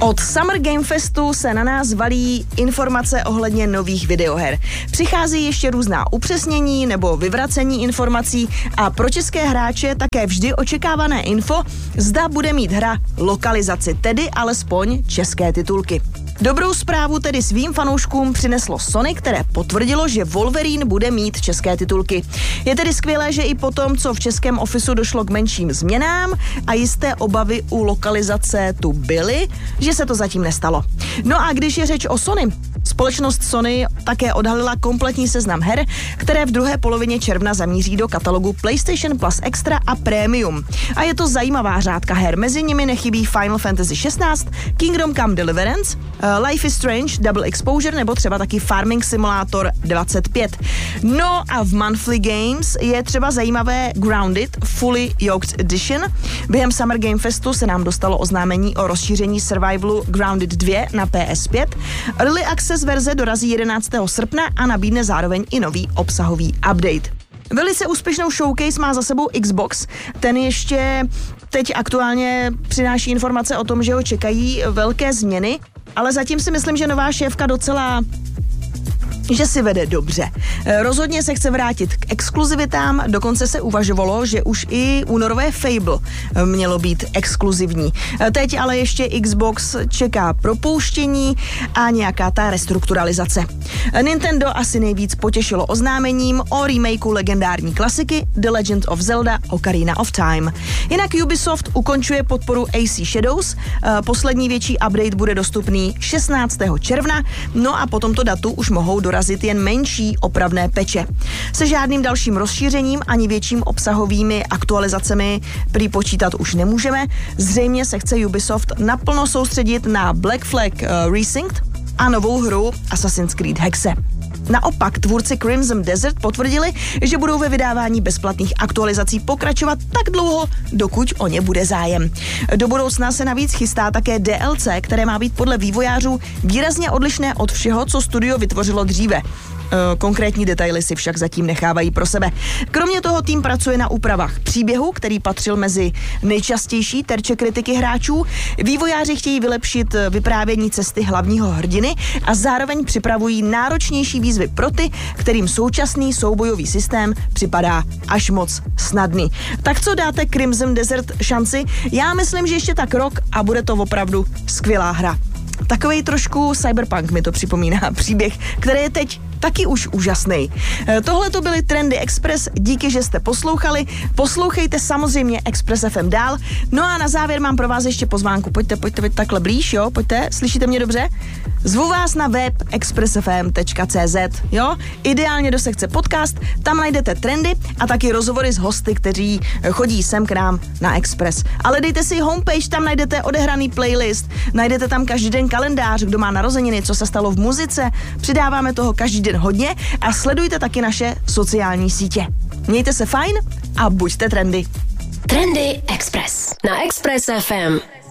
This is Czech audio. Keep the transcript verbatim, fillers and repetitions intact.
Od Summer Game Festu se na nás valí informace ohledně nových videoher. Přichází ještě různá upřesnění nebo vyvracení informací a pro české hráče také vždy očekávané info, zda bude mít hra lokalizaci, tedy alespoň české titulky. Dobrou zprávu tedy svým fanouškům přineslo Sony, které potvrdilo, že Wolverine bude mít české titulky. Je tedy skvělé, že i po tom, co v českém ofisu došlo k menším změnám a jisté obavy u lokalizace tu byly, že se to zatím nestalo. No a když je řeč o Sony, společnost Sony také odhalila kompletní seznam her, které v druhé polovině června zamíří do katalogu PlayStation Plus Extra a Premium. A je to zajímavá řádka her, mezi nimi nechybí Final Fantasy šestnáct, Kingdom Come Deliverance, uh, Life is Strange, Double Exposure nebo třeba taky Farming Simulator dvacet pět. No a v Monthly Games je třeba zajímavé Grounded Fully Yoked Edition. Během Summer Game Festu se nám dostalo oznámení o rozšíření survivalu Grounded dva na P S pět. Early Access verze dorazí jedenáctého srpna a nabídne zároveň i nový obsahový update. Velice úspěšnou showcase má za sebou Xbox. Ten ještě teď aktuálně přináší informace o tom, že ho čekají velké změny, ale zatím si myslím, že nová šéfka docela že si vede dobře. Rozhodně se chce vrátit k exkluzivitám, dokonce se uvažovalo, že už i únorové Fable mělo být exkluzivní. Teď ale ještě Xbox čeká propouštění a nějaká ta restrukturalizace. Nintendo asi nejvíc potěšilo oznámením o remakeu legendární klasiky The Legend of Zelda Ocarina of Time. Jinak Ubisoft ukončuje podporu A C Shadows, poslední větší update bude dostupný šestnáctého června, no a po tomto datu už mohou do dorazit jen menší opravné peče. Se žádným dalším rozšířením ani větším obsahovými aktualizacemi prý počítat už nemůžeme. Zřejmě se chce Ubisoft naplno soustředit na Black Flag uh, Resynced a novou hru Assassin's Creed Hexe. Naopak tvůrci Crimson Desert potvrdili, že budou ve vydávání bezplatných aktualizací pokračovat tak dlouho, dokud o ně bude zájem. Do budoucna se navíc chystá také D L C, které má být podle vývojářů výrazně odlišné od všeho, co studio vytvořilo dříve. Konkrétní detaily si však zatím nechávají pro sebe. Kromě toho tým pracuje na úpravách příběhu, který patřil mezi nejčastější terče kritiky hráčů. Vývojáři chtějí vylepšit vyprávění cesty hlavního hrdiny a zároveň připravují náročnější výzvy pro ty, kterým současný soubojový systém připadá až moc snadný. Tak co dáte Crimson Desert šanci? Já myslím, že ještě tak rok a bude to opravdu skvělá hra. Takovej trošku cyberpunk mi to připomíná příběh, který je teď taky už úžasný. Tohle to byly Trendy Express, díky, že jste poslouchali. Poslouchejte samozřejmě Express F M dál. No a na závěr mám pro vás ještě pozvánku. Pojďte, pojďte, pojďte takhle blíž, jo? Pojďte, slyšíte mě dobře? Zvu vás na web express f m tečka c z, jo? Ideálně do sekce podcast, tam najdete trendy a taky rozhovory s hosty, kteří chodí sem k nám na Express. Ale dejte si homepage, tam najdete odehraný playlist, najdete tam každý den kalendář, kdo má narozeniny, co se stalo v muzice, přidáváme toho každý den hodně a sledujte taky naše sociální sítě. Mějte se fajn a buďte trendy. Trendy Express na Express F M.